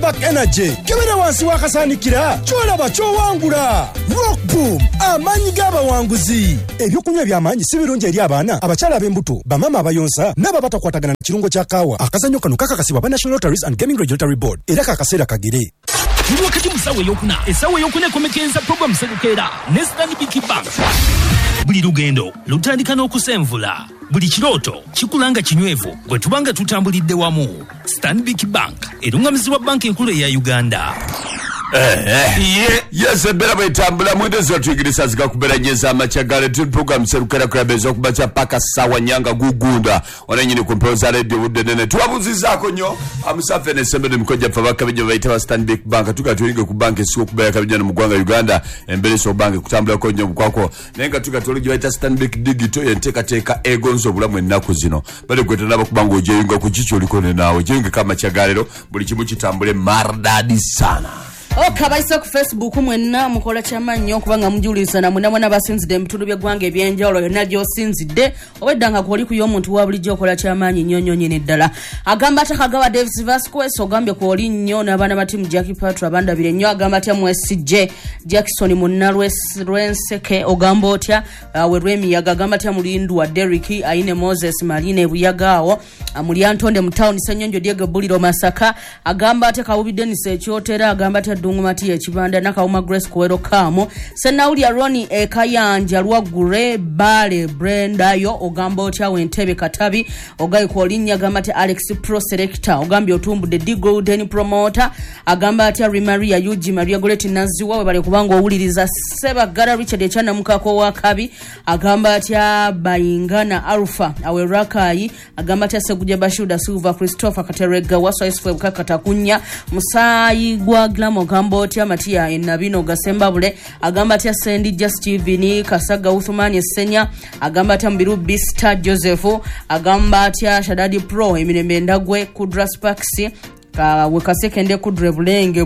Back Energy kebera wansi wakasanikira kyolaba kyowangula. Rock Boom amanyi g'abawanguzi. Ebyokunywa by'amanyi si birungi eri abaana abakyala ab'embuto bamama abayonsa n'abatakwatagana na kirungo kya kaawa. Akazannyo kano kakakasibwa ba National Lotteries and Gaming Regulatory Board era kakaseera kagere. Wakati musawe yokuna esawe yokune komekenza program sekukera ne Stanbic Bank. Buli lugendo lutandika n'okusenvula. Buli kiroto kikulanga kinywevu gwe tubanga tutambulidde wamu. Stanbic Bank erungamizibwa banki enkulu ya Uganda. Yes, bera bwetambula mwendo zotugirisa zikakuberanyeza amachagale tu program serukera kurabeza kubacha paka sawa nyanga gugunda wananyini kumpoza radio budene tuwabuzizaako nyo amusafe ne sembere mkoja fabaka bijyo baita Stanbic Bank tukatulinge ku bank sio kubaya kabijana mu gwanga Uganda embele so bank kutambula ko nyo kwako nenga tukatulinge baita Stanbic Digital yenteka egonzo bulamwe naku zino bale kweta nabo kubango ojeyinga ku chicho likone nawe jeyinga kama chagalero buli kimu kitambule mardadi sana. Kabaisa ku Facebook mwenna mukola kyamanyo kubanga mujulisa na mwana basinzide mbitundu by'eggwanga ebyenjawulo yonna gy'osinzidde oweddanga kwoli ku y'omuntu wa bulijjo okola kyamanyi nnyo nyine ddala. Agamba atakagawa Davis Vasquez ogambye kwoli nnyo n'abaana ba timu Jackie Patra bandabire nnyo agamba atya mwesijje Jackson Munnalwenseke ogamba otya Weremiyaga agamba atya Mulindu wa Derrick Aine Moses Marine Buyagaawo muli Antonde mu town Ssenyonjo Diego Buliro Masaka agamba atya Kawubi Dennis Ekyotera agamba atya Dungumati ya Chibanda Nakauma Grace Kuwero Kamo Senauli Aroni Kayanja Lwagure Bale Brenda yo ogambo cha Wentebe Katabi ogayi kwolinya gamate Alex Pro Selector ogambi otumbu de Digo Deni Promoter agamba atya Rimaria Yuji Maria Goleti Naziwa we bale kubango owuliriza Seba Gara Richard Echana mukako wakabi agamba atya Bayingana Alpha Awerakai agamba atya Seguja Bashuda Silva Christopher Katerega Waswa Isfwe Katakunya Musayi Gwa Glamo Gambotya Matia Enabino Gasembabule agamba atya Sendi Justivini Kasaga Uthumani Senya agamba atya Mbiru Bista Joseph agamba atya Shadadi Pro Emirembe Ndagwe Kudra Spaxi wekasekende kudre bulenge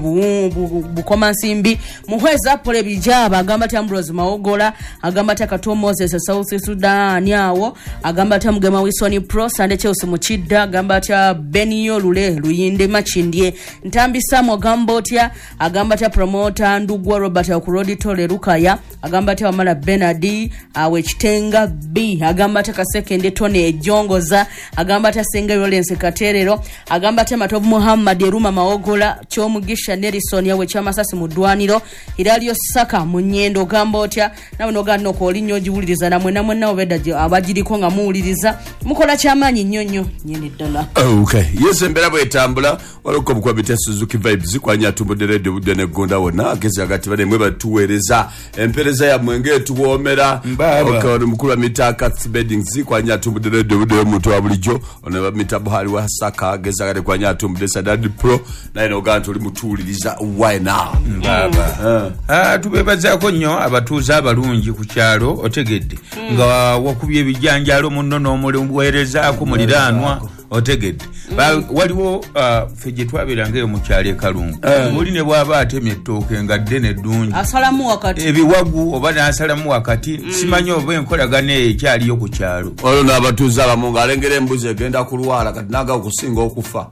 bukoma nsimbi muhweza pole bijaba agamba atya Ambrose Maogola agamba atya Kato Moses South Sudan yawo agamba atya Mugema Wisoni Pro Sande Chelsea Muchidda agamba atya Benio Lule Luyinde Machindye Ntambi Samo Gambotya agamba atya Promoter Ndugwa Robert Okurodi Tole Rukaya agamba atya Wamala Benadi Wechitenga B agamba atya Kasekende Tone Ejongoza agamba atya Senga Lawrence Katerero agamba atya Matovu Muhammad Deruma Maogola Chomugisha Nelson yawe chamasasi mudwaniro Iralio Saka munyendo gambotya nawe nogano ko linyo jiwuliriza namwe na obedda abagiriko nga muwuliriza mukola kyamanyi nnyonyo nyene ddala. Okay, yes mbera bwetambula waloko bukwa bita Suzuki Vibes kwanya tumbudde radio budene gonda wona ageze agati bade mwe batuwereza empereza ya mwenge tuwomera okay mukuru wa mitaka beddings kwanya tumbudde radio budene muto wa bulijjo ona mitabu hali wa Saka ageze agati kwanya tumbudde Sadadi Pro na ino gantu oli mutuliriza why now baba tubebazaako nnyo abatuuza abalungi ku kyalo otegedde nga wakubye ebijanjalo munno n'omuweerezaako muliranwa otegedde waliwo ffe twabeerangayo mu kyalo Kalungu oli ne bw'aba atemye ettooke nga ddene ddungi asalamu wakati ebiwagu oba n'asalamu wakati simanyi oba enkolagana ekyaliyo ku kyalo olwo n'abatuuza abamu ng'alengera embuzi egenda kulwala kati naga okusinga okufa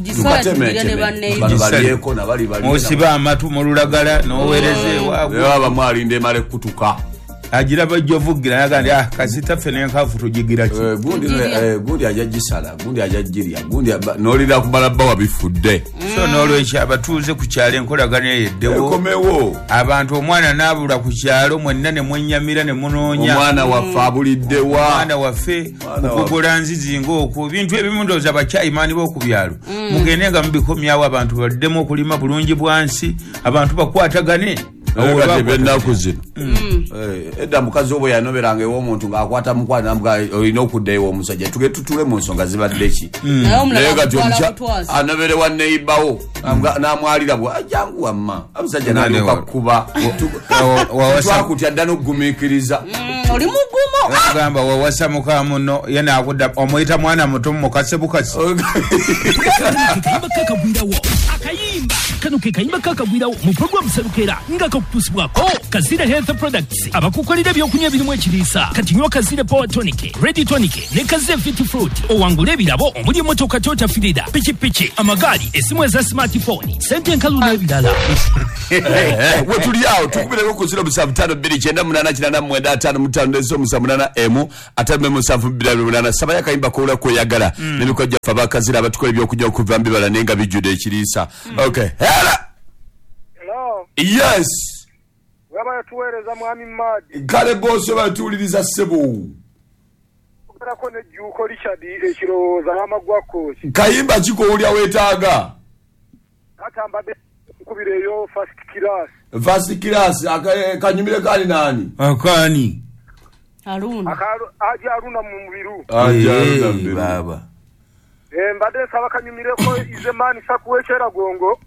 osiba amatu mu lulagala n'oweereza ewaabwe abamu alinda emala ekkutuka agira bajjovugira nagandi kasita ffe n'enkaafu tugigira ki gundi ajagisala gundi ajagirya gundi n'olira kumala bawa bifudde so n'olwekyo abatuuze ku kyalo enkolagana eyeddewo ekomewo abantu omwana n'abula ku kyalo mwenna ne mwennyamira ne munoonya omwana waffe abuliddewa omwana waffe okugola nzizi ng'okwo bintu ebimu ndowooza bakyayimaani b'oku byalo mugende nga mubikomyawo abantu baddemu okulima bulungi bwansi abantu bakwatagane enaku zino edda mukazi obwe yanoberanga ew'omuntu ng'akwata mukwana olina okudda ew'omusajja tuge tutule mu nsonga zibadde ki naye kati anobere wa neibawo n'amwalira bwe ajangu wamma omusajja n'alyoka kuba twakutya dda n'okugumiikiriza oli mugumo agamba wawasa muka muno ye n'akudda omuyita mwana muto mukase bukasi akayimba kano ke kayimba kakagwirawo mu program Serukera nga kakutusibwako Kazire Health Products abakukolera ebyokunywa birimu ekiriisa kati nywa Kazire Power Tonic, Ready Tonic ne Kazire Fit Fruit owangula ebirabo omuli emmotoka Toyota Fielder, pikipiki, amagaali, esimu eza smartphone, sente enkalu n'ebirala. Wetuli awo tukubireko ku 0752988555 atamemusanvu saba yakayimba kola kweyagala nebiko jaffa bakazira abatukola ebyokunywa okuva mbibala nenga bijjude ekiriisa. Okay. Hello. Yes. Waba tuwereza mwami Madi. Kale boss batuliriza sebo. Ko ne juko Richard ekirowooza amagwako. Kayimba kiko ulya wetaaga. Atamba kubireyo first class. First class akanyumire kali nani? Akani. Aruna. Aje Aruna mu mubiru. Aje baba. Mbade saba kanyumire ko izemani sakuwechera gongo.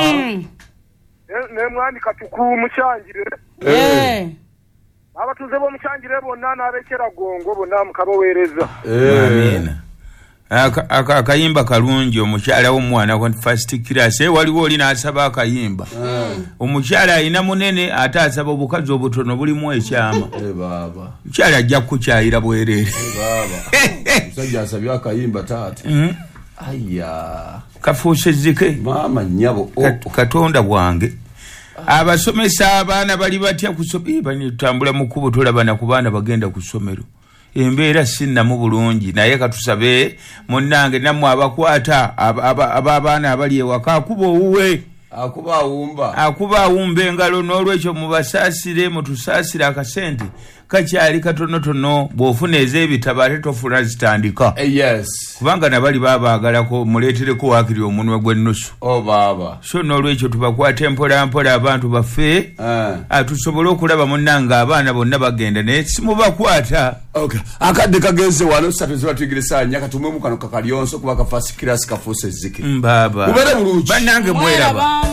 Ne mwani katuku mucyangire. Abatuze bo mucyangire bonna nabekera gongo bonna mukabowereza. Amina. Akayimba kalungi omukyala w'omwana wa first class waliwo oli n'asaba akayimba. Omukyala ayina munene ate asaba obukazi obutono bulimu ekyama. Baba. Mukyala ajja kukyayira bwerere. Baba. Musajja asabye akayimba taata. Aya. Kafuuse zike. Mama nyabo. Katonda bwange. Abasomesa abaana bali batya kusomera nitambula mu kubo tolabana ku baana bagenda ku ssomero. Embeera sinna mu bulungi naye katusabe munnange namwe abakwata abaana abali ewaka akubo uwe akuba awumba engalo n'olwekyo mubasaasire mutusaasire akasente kakyali katonotono bw'ofuna ez'ebitabo ate tofuna zitandika. Yes. Kubanga nabali babaagalako muleetereko waakiri omunwe gw'ennusu. Baba. So n'olwekyo tubakwate mpola mpola abantu baffe tusobole okulaba munnanga abaana bonna bagenda naye simubakwata. Okay. Akadde kagenze wano satuzwa tuyigirisa nyaka tumwe mu kano kakalyonso kuba ka first class kafuuse zike. Baba. Ubere bulungi. Bannange mweraba.